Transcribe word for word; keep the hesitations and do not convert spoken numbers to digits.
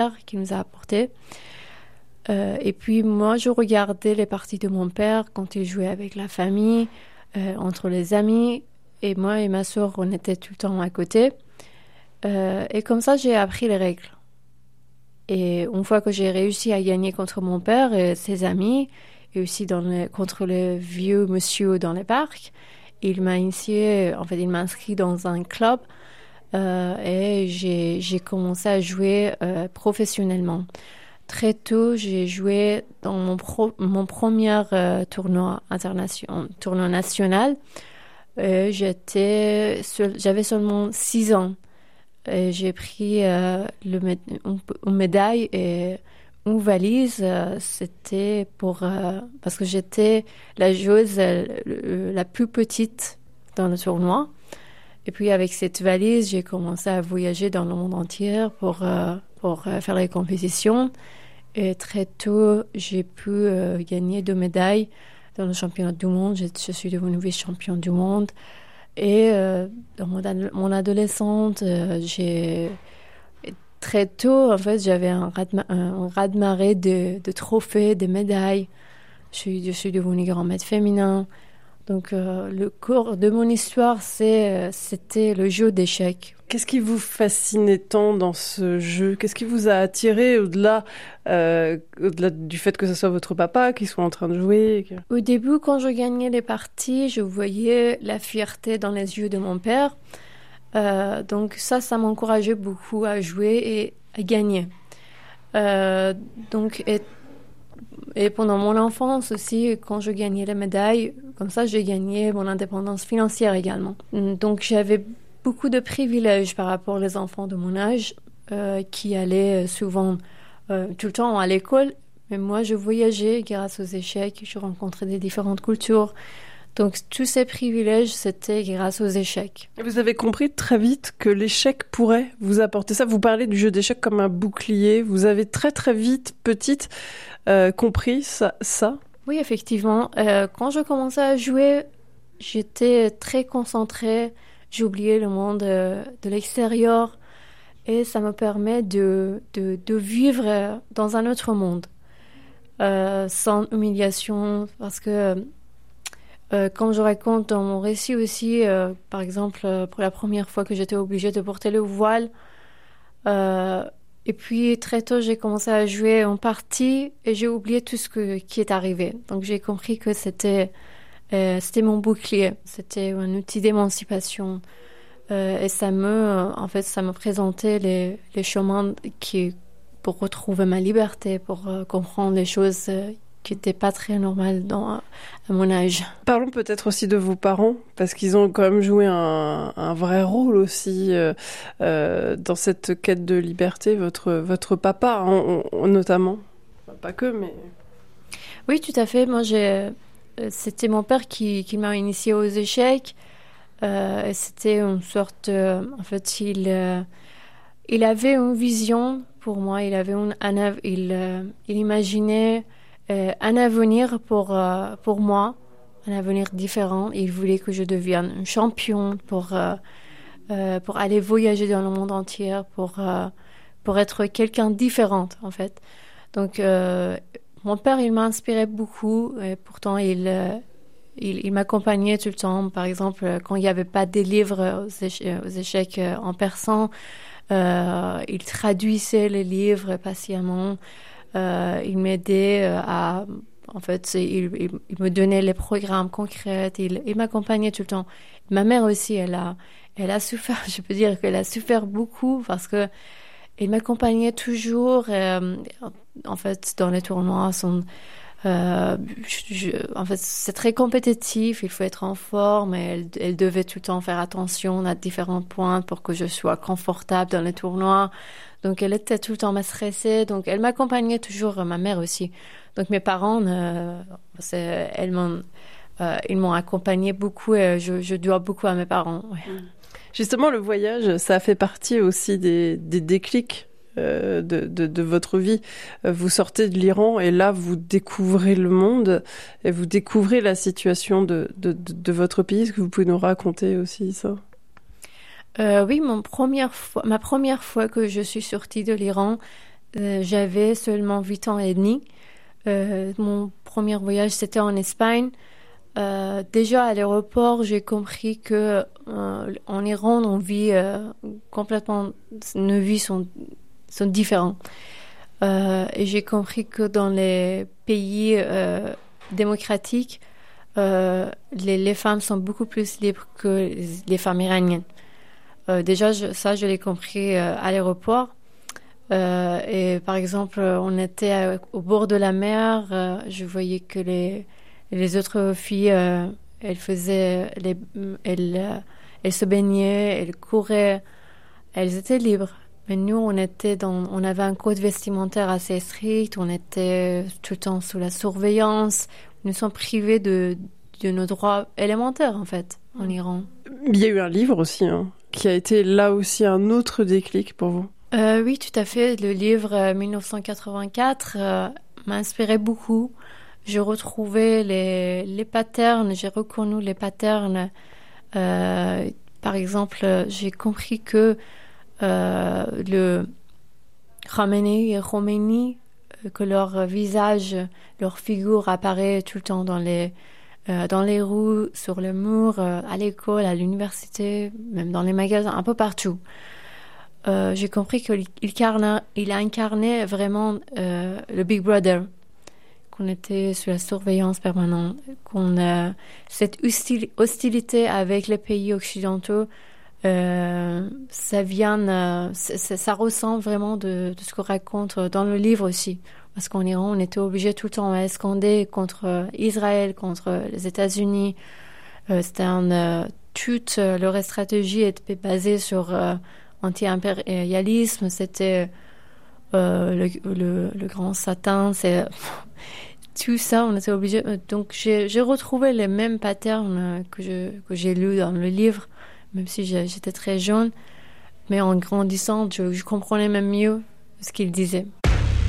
qui nous a apporté. Euh, et puis moi, je regardais les parties de mon père quand il jouait avec la famille, euh, entre les amis. Et moi et ma sœur, on était tout le temps à côté. Euh, et comme ça, j'ai appris les règles. Et une fois que j'ai réussi à gagner contre mon père et ses amis, et aussi dans le, contre le vieux monsieur dans les parcs, il m'a initié, en fait, il m'a inscrit dans un club euh, et j'ai, j'ai commencé à jouer euh, professionnellement. Très tôt, j'ai joué dans mon, pro, mon premier euh, tournoi international, tournoi national. Euh, j'étais seul, j'avais seulement six ans. Et j'ai pris euh, le, une, une médaille et une valise. Euh, c'était pour euh, parce que j'étais la joueuse euh, la plus petite dans le tournoi. Et puis avec cette valise, j'ai commencé à voyager dans le monde entier pour euh, pour euh, faire les compétitions. Et très tôt, j'ai pu euh, gagner deux médailles dans le championnat du monde. Je, je suis devenue vice-championne du monde. Et euh, dans mon, ad- mon adolescente, euh, j'ai très tôt, en fait, j'avais un raz-de- un raz-de-marée de, de trophées, de médailles. Je suis, je suis devenue grand maître féminin. Donc, euh, le cours de mon histoire, c'est, c'était le jeu d'échecs. Qu'est-ce qui vous fascinait tant dans ce jeu ? Qu'est-ce qui vous a attiré au-delà, euh, au-delà du fait que ce soit votre papa qui soit en train de jouer ? Au début, quand je gagnais les parties, je voyais la fierté dans les yeux de mon père. Euh, donc ça, ça m'encourageait beaucoup à jouer et à gagner. Euh, donc, et, et pendant mon enfance aussi, quand je gagnais les médailles, comme ça, j'ai gagné mon indépendance financière également. Donc j'avais beaucoup de privilèges par rapport aux enfants de mon âge euh, qui allaient souvent euh, tout le temps à l'école. Mais moi, je voyageais grâce aux échecs, je rencontrais des différentes cultures. Donc, tous ces privilèges, c'était grâce aux échecs. Vous avez compris très vite que l'échec pourrait vous apporter ça. Vous parlez du jeu d'échecs comme un bouclier. Vous avez très, très vite, petite, euh, compris ça, ça Oui, effectivement. Euh, quand je commençais à jouer, j'étais très concentrée. J'oubliais le monde euh, de l'extérieur. Et ça me permet de, de, de vivre dans un autre monde. Euh, sans humiliation. Parce que... Euh, comme je raconte dans mon récit aussi, euh, par exemple, euh, pour la première fois que j'étais obligée de porter le voile. Euh, et puis, très tôt, j'ai commencé à jouer en partie et j'ai oublié tout ce que, qui est arrivé. Donc, j'ai compris que c'était, euh, c'était mon bouclier. C'était un outil d'émancipation. Euh, et ça me, euh, en fait, ça me présentait les, les chemins qui, pour retrouver ma liberté, pour euh, comprendre les choses euh, qui n'était pas très normal dans, à mon âge. Parlons peut-être aussi de vos parents, parce qu'ils ont quand même joué un, un vrai rôle aussi euh, euh, dans cette quête de liberté, votre, votre papa hein, on, notamment. Pas que, mais... Oui, tout à fait. Moi, j'ai, c'était mon père qui, qui m'a initiée aux échecs. Euh, et c'était une sorte... Euh, en fait, il, euh, il avait une vision pour moi. Il, avait une, un, il, euh, il imaginait... Euh, un avenir pour, euh, pour moi, un avenir différent. Il voulait que je devienne une championne pour, euh, euh, pour aller voyager dans le monde entier, pour, euh, pour être quelqu'un de différent, en fait. Donc, euh, mon père, il m'a inspiré beaucoup. Et pourtant, il, euh, il, il m'accompagnait tout le temps. Par exemple, quand il n'y avait pas des livres aux, éche- aux échecs en persan, euh, il traduisait les livres patiemment. Euh, il m'aidait à... En fait, il, il, il me donnait les programmes concrets. Il, il m'accompagnait tout le temps. Ma mère aussi, elle a, elle a souffert. Je peux dire qu'elle a souffert beaucoup parce que elle m'accompagnait toujours. Euh, en fait, dans les tournois, son, euh, je, je, en fait, c'est très compétitif. Il faut être en forme. Et elle, elle devait tout le temps faire attention à différents points pour que je sois confortable dans les tournois. Donc, elle était tout le temps stressée. Donc, elle m'accompagnait toujours, ma mère aussi. Donc, mes parents, euh, c'est, elles m'ont, euh, ils m'ont accompagnée beaucoup et je, je dois beaucoup à mes parents. Ouais. Justement, le voyage, ça fait partie aussi des, des déclics euh, de, de, de votre vie. Vous sortez de l'Iran et là, vous découvrez le monde et vous découvrez la situation de, de, de, de votre pays. Est-ce que vous pouvez nous raconter aussi ça ? Euh, oui, mon première fois, ma première fois que je suis sortie de l'Iran, euh, j'avais seulement huit ans et demi. Euh, mon premier voyage, c'était en Espagne. Euh, déjà à l'aéroport, j'ai compris que euh, en Iran, on vit euh, complètement, nos vies sont, sont différentes. Euh, et j'ai compris que dans les pays euh, démocratiques, euh, les, les femmes sont beaucoup plus libres que les femmes iraniennes. Euh, déjà, je, ça, je l'ai compris euh, à l'aéroport. Euh, et par exemple, on était à- au bord de la mer. Euh, je voyais que les, les autres filles, euh, elles faisaient, les, elles, euh, elles se baignaient, elles couraient, elles étaient libres. Mais nous, on était dans, on avait un code vestimentaire assez strict. On était tout le temps sous la surveillance. Nous sommes privés de, de nos droits élémentaires, en fait, en Iran. Il y a eu un livre aussi, hein, qui a été là aussi un autre déclic pour vous. Euh, oui, tout à fait. Le livre euh, mille neuf cent quatre-vingt-quatre euh, m'a inspiré beaucoup. Je retrouvais les, les patterns, j'ai reconnu les patterns. Euh, par exemple, j'ai compris que euh, le Khamenei et Khomeini, euh, que leur visage, leur figure apparaît tout le temps dans les, euh, dans les rues, sur les murs, euh, à l'école, à l'université, même dans les magasins, un peu partout. Euh, j'ai compris qu'il il carna, il a incarné vraiment euh, le Big Brother, qu'on était sous la surveillance permanente, qu'on a cette hostil- hostilité avec les pays occidentaux, euh, ça vient, euh, ça, ça, ça ressent vraiment de, de ce qu'on raconte dans le livre aussi. Parce qu'en Iran, on était obligé tout le temps à scander contre Israël, contre les États-Unis. Euh, c'était un, euh, toute euh, leur stratégie était basée sur euh, anti-impérialisme, c'était euh, le, le, le grand Satan, c'est tout ça, on était obligé. Donc j'ai, j'ai retrouvé les mêmes patterns que, je, que j'ai lus dans le livre, même si j'étais très jeune, mais en grandissant, je, je comprenais même mieux ce qu'il disait.